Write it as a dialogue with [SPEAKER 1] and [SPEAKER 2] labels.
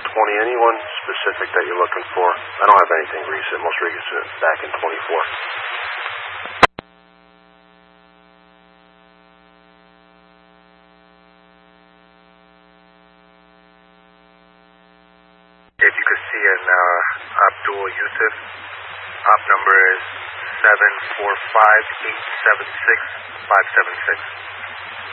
[SPEAKER 1] Anyone specific that you're looking for? I don't have anything recent. Most recent back in 24.
[SPEAKER 2] If you could see an Abdul Yusuf, op number is 745-876-576.